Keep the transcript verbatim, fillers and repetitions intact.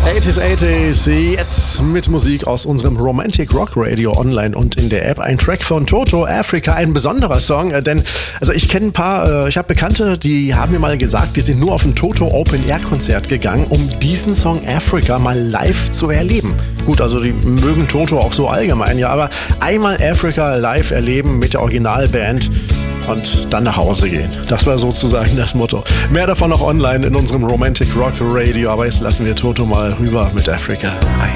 achtziger, achtziger, jetzt mit Musik aus unserem Romantic Rock Radio online und in der App. Ein Track von Toto, Africa, ein besonderer Song, äh, denn also ich kenne ein paar, äh, ich habe Bekannte, die haben mir mal gesagt, die sind nur auf ein Toto Open Air Konzert gegangen, um diesen Song Africa mal live zu erleben. Gut, also die mögen Toto auch so allgemein, ja, aber einmal Africa live erleben mit der Originalband und dann nach Hause gehen. Das war sozusagen das Motto. Mehr davon noch online in unserem Romantic Rock Radio, aber jetzt lassen wir Toto mal rüber mit Africa. Hi.